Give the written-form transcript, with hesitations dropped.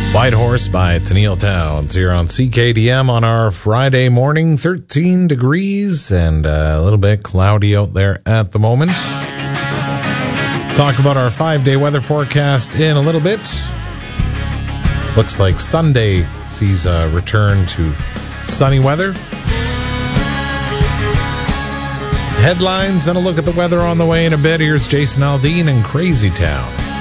White Horse by Tennille Townes here on CKDM on our Friday morning. 13 degrees and a little bit cloudy out there at the moment. Talk about our 5-day weather forecast in a little bit. Looks like Sunday sees a return to sunny weather. Headlines and a look at the weather on the way in a bit. Here's Jason Aldean in Crazy Town.